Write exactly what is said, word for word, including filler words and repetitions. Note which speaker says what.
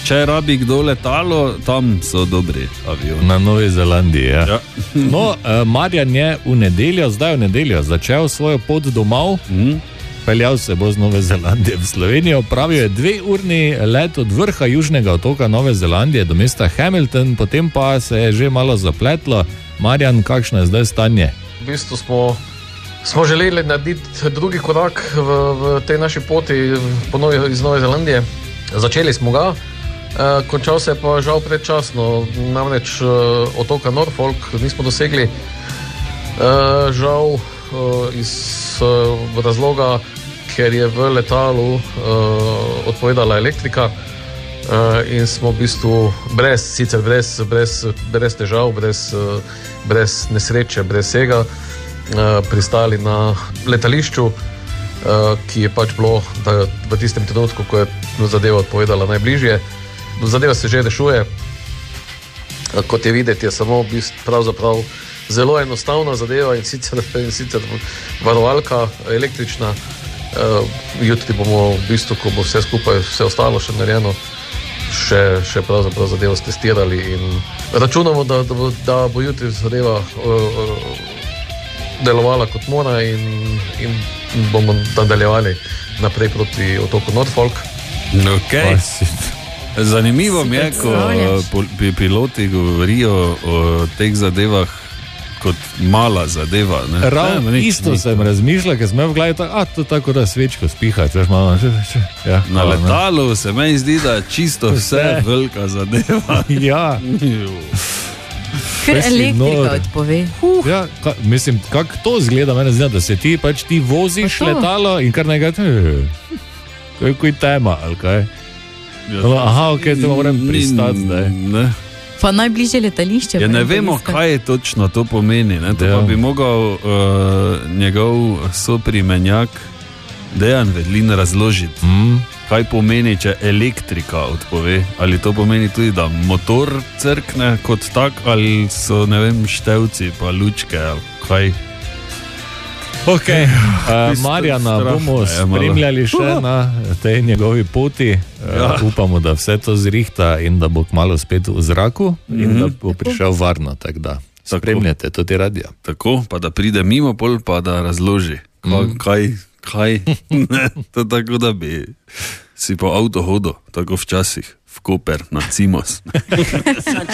Speaker 1: če rabi kdo letalo, tam so dobri avioni.
Speaker 2: Na Novi Zelandiji, ja. ja. No, uh, Marjan je v nedeljo, zdaj v nedeljo, začel svojo pot domov. Mm. Peljal se bo z Nove Zelandije v Slovenijo. Pravijo je dveurni let od vrha južnega otoka Nove Zelandije do mesta Hamilton, potem pa se je že malo zapletlo. Marjan, kakšno je zdaj stanje?
Speaker 3: V bistvu smo, smo želeli narediti drugi korak v, v tej naši poti ponovi iz Nove Zelandije. Začeli smo ga, e, končal se je pa žal predčasno, namreč e, otoka Norfolk nismo dosegli. E, žal e, iz e, razloga, ker je v letalu e, odpovedala elektrika e, in smo v bistvu brez, sicer brez, brez, brez težav, brez, brez nesreče, brez vsega e, pristali na letališču, e, ki je pač bilo da, v tistem trenutku, ko je zadeva odpovedala najbližje. Zadeva se že rešuje, e, kot je videti, je samo v bistvu pravzaprav zelo enostavna zadeva in sicer, in sicer varovalka električna. Uh, jutri bomo v bistvu, ko bo vse skupaj, vse ostalo še narejeno, še, še pravzaprav zadevo stestirali in računamo, da, da, bo, da bo jutri zadeva uh, delovala kot mora in, in bomo nadaljevali naprej proti otoku Norfolk.
Speaker 1: Okay. Zanimivo mi je, ko piloti govorijo o teh zadevah kot mala zadeva.
Speaker 2: Ravno isto nič, sem razmišljal, ker sem v glavi tako, a to tako da svečko spihati. Ja,
Speaker 1: na letalu ne. Se meni zdi, da je čisto vse, vse velika zadeva.
Speaker 2: Ja.
Speaker 4: Ker elektrika odpove.
Speaker 2: Uh. Ja, ka, mislim, kako to zgleda, meni zdi, da se ti pač ti voziš letalo in kar nekaj, kako je tema, ali kaj? Ja, aha, ok, to moram pristati zdaj. Ne.
Speaker 4: Pa najbližje letališče.
Speaker 1: Ja, ne vemo, kaj točno to pomeni. Ne? To pa bi mogel uh, njegov soprimenjak Dejan Vedlin razložiti. Mm. Kaj pomeni, če elektrika odpove? Ali to pomeni tudi, da motor crkne kot tak, ali so, ne vem, števci pa lučke, ali kaj?
Speaker 2: Ok, uh, Marjana bomo spremljali še na tej njegovi poti. Ja. Uh, upamo, da vse to zrihta in da bo kmalu spet v zraku in mm-hmm. da bo prišel varno, tak da spremljate to te radio.
Speaker 1: Tako, pa da pride mimo pol, pa da razloži, kaj, mm. kaj, kaj. Ne, to tako, da bi si po avto hodil, tako včasih v Koper na Cimos.